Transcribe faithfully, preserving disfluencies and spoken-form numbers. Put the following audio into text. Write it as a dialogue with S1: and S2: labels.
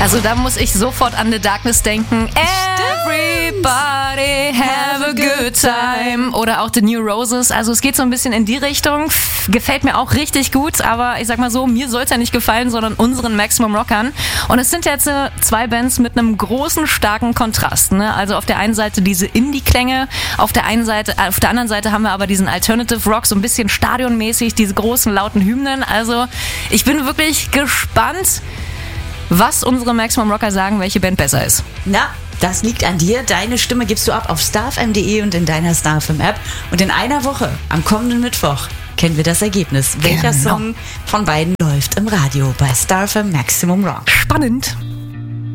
S1: Also da muss ich sofort an The Darkness denken. Everybody have a good time. Oder auch The New Roses. Also es geht so ein bisschen in die Richtung. Gefällt mir auch richtig gut. Aber ich sag mal so, mir soll es ja nicht gefallen, sondern unseren Maximum Rockern. Und es sind jetzt äh, zwei Bands mit einem großen, starken Kontrast. Ne? Also auf der einen Seite diese Indie-Klänge, auf der einen Seite, äh, auf der anderen Seite haben wir aber diesen Alternative Rock, so ein bisschen stadionmäßig, diese großen, lauten Hymnen. Also ich bin wirklich gespannt, was unsere Maximum Rocker sagen, welche Band besser ist.
S2: Na, das liegt an dir. Deine Stimme gibst du ab auf starfm punkt de und in deiner StarFM-App. Und in einer Woche, am kommenden Mittwoch, kennen wir das Ergebnis. Welcher
S1: Genau.
S2: Song von beiden läuft im Radio bei StarFM Maximum Rock.
S1: Spannend.